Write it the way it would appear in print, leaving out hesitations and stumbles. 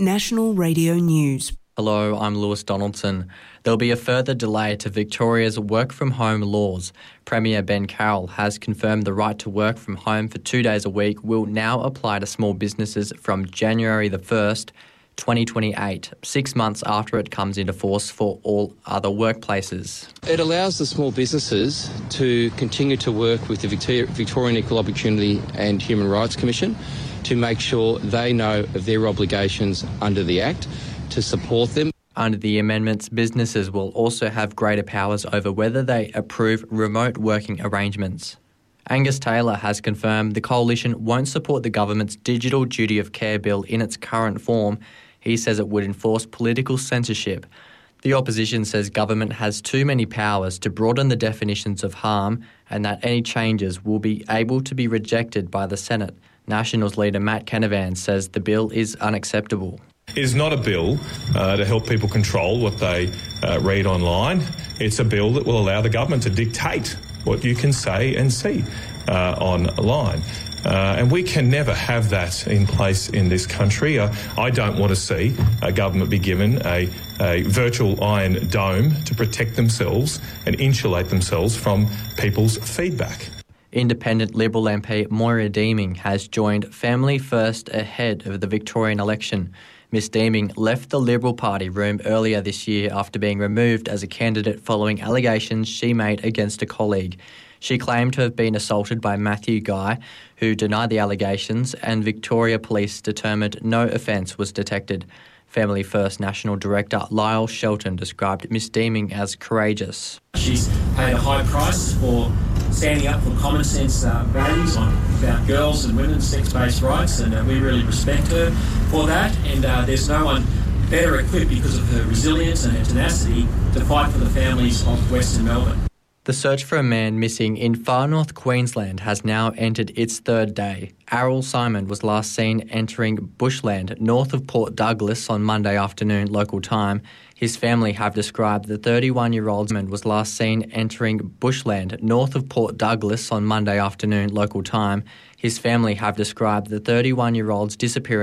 National Radio News. Hello, I'm Lewis Donaldson. There'll be a further delay to Victoria's work-from-home laws. Premier Ben Carroll has confirmed the right to work from home for 2 days a week will now apply to small businesses from January the 1st, 2028, 6 months after it comes into force for all other workplaces. It allows the small businesses to continue to work with the Victorian Equal Opportunity and Human Rights Commission to make sure they know of their obligations under the Act, to support them. Under the amendments, businesses will also have greater powers over whether they approve remote working arrangements. Angus Taylor has confirmed the Coalition won't support the government's Digital Duty of Care bill in its current form. He says it would enforce political censorship. The opposition says government has too many powers to broaden the definitions of harm and that any changes will be able to be rejected by the Senate. Nationals leader Matt Canavan says the bill is unacceptable. It is not a bill to help people control what they read online. It's a bill that will allow the government to dictate what you can say and see online. And we can never have that in place in this country. I don't want to see a government be given a virtual iron dome to protect themselves and insulate themselves from people's feedback. Independent Liberal MP Moira Deeming has joined Family First ahead of the Victorian election. Ms Deeming left the Liberal Party room earlier this year after being removed as a candidate following allegations she made against a colleague. She claimed to have been assaulted by Matthew Guy, who denied the allegations, and Victoria Police determined no offence was detected. Family First National Director Lyle Shelton described Ms Deeming as courageous. She's paid a high price for standing up for common sense values about girls and women's sex-based rights, and we really respect her for that. And there's no one better equipped because of her resilience and her tenacity to fight for the families of Western Melbourne. The search for a man missing in far north Queensland has now entered its third day. Errol Simon was last seen entering bushland north of Port Douglas on Monday afternoon local time. His family have described the 31-year-old man was last seen entering bushland north of Port Douglas on Monday afternoon local time. His family have described the 31-year-old's disappearance